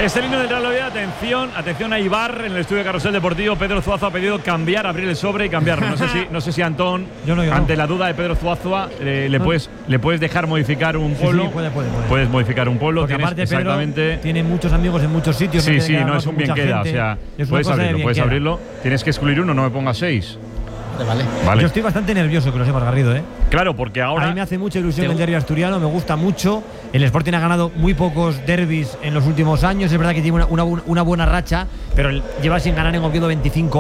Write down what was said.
Este niño del Real Oviedo, atención a Ibar en el estudio de Carrusel Deportivo. Pedro Zuazua ha pedido cambiar, abrir el sobre y cambiarlo. No sé si Antón, yo ante la duda de Pedro Zuazua, le puedes dejar modificar un polo. Sí, puede. Puedes modificar un polo. Porque aparte exactamente. Pedro tiene muchos amigos en muchos sitios. Sí, no es un bien queda. O sea, puedes abrirlo. Tienes que excluir uno, no me pongas 6. Vale. Yo estoy bastante nervioso, que lo sepas, Garrido, ¿eh? Claro, porque ahora… A mí me hace mucha ilusión el derbi asturiano, me gusta mucho. El Sporting ha ganado muy pocos derbis en los últimos años. Es verdad que tiene una buena racha, pero lleva sin ganar en Oviedo 25